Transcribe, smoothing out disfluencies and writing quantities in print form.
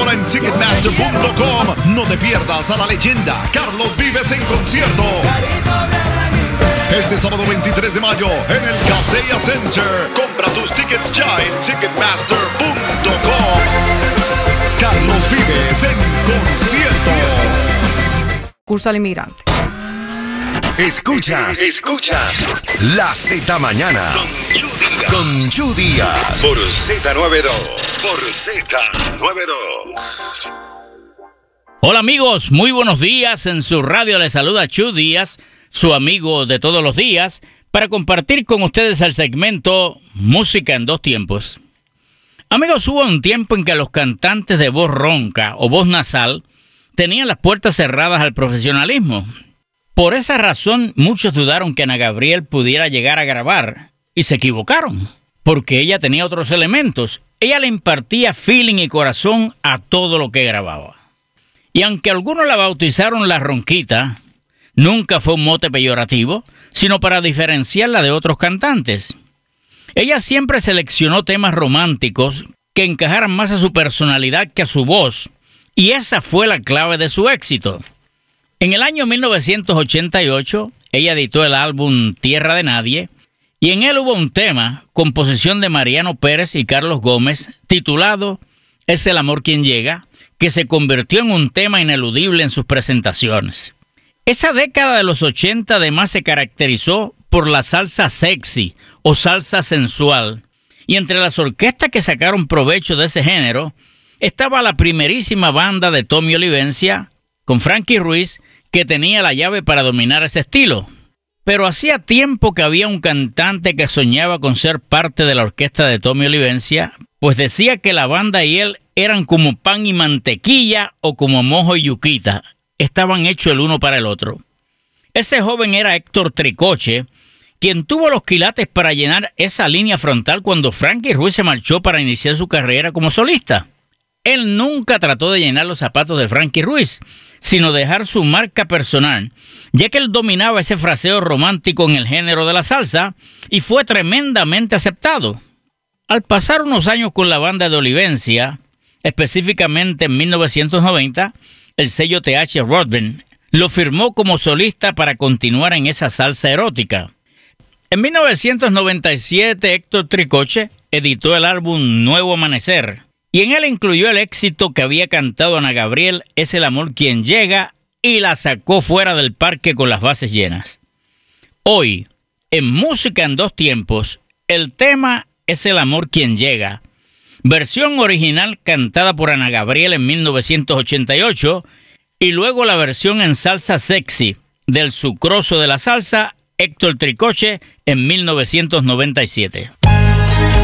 Compra en Ticketmaster.com. No te pierdas a la leyenda Carlos Vives en concierto. Este sábado 23 de mayo en el Kaseya Center. Compra tus tickets ya en Ticketmaster.com. Carlos Vives en concierto. Curso al inmigrante. Escuchas La Z Mañana con Chu Díaz por Z92. Hola amigos, muy buenos días. En su radio les saluda Chu Díaz, su amigo de todos los días, para compartir con ustedes el segmento Música en dos tiempos. Amigos, hubo un tiempo en que los cantantes de voz ronca o voz nasal tenían las puertas cerradas al profesionalismo. Por esa razón, muchos dudaron que Ana Gabriel pudiera llegar a grabar, y se equivocaron, porque ella tenía otros elementos. Ella le impartía feeling y corazón a todo lo que grababa. Y aunque algunos la bautizaron la Ronquita, nunca fue un mote peyorativo, sino para diferenciarla de otros cantantes. Ella siempre seleccionó temas románticos que encajaran más a su personalidad que a su voz, y esa fue la clave de su éxito. En el año 1988, ella editó el álbum Tierra de Nadie, y en él hubo un tema, composición de Mariano Pérez y Carlos Gómez, titulado Es el amor quien llega, que se convirtió en un tema ineludible en sus presentaciones. Esa década de los 80 además se caracterizó por la salsa sexy o salsa sensual, y entre las orquestas que sacaron provecho de ese género estaba la primerísima banda de Tommy Olivencia, con Frankie Ruiz, que tenía la llave para dominar ese estilo. Pero hacía tiempo que había un cantante que soñaba con ser parte de la orquesta de Tommy Olivencia, pues decía que la banda y él eran como pan y mantequilla o como mojo y yuquita. Estaban hechos el uno para el otro. Ese joven era Héctor Tricoche, quien tuvo los quilates para llenar esa línea frontal cuando Frankie Ruiz se marchó para iniciar su carrera como solista. Él nunca trató de llenar los zapatos de Frankie Ruiz, sino dejar su marca personal, ya que él dominaba ese fraseo romántico en el género de la salsa y fue tremendamente aceptado. Al pasar unos años con la banda de Olivencia, específicamente en 1990, el sello TH Rodman lo firmó como solista para continuar en esa salsa erótica. En 1997, Héctor Tricoche editó el álbum Nuevo Amanecer, y en él incluyó el éxito que había cantado Ana Gabriel, Es el amor quien llega, y la sacó fuera del parque con las bases llenas. Hoy, en Música en dos tiempos, el tema Es el amor quien llega, versión original cantada por Ana Gabriel en 1988, y luego la versión en salsa sexy del sucroso de la salsa, Héctor Tricoche, en 1997.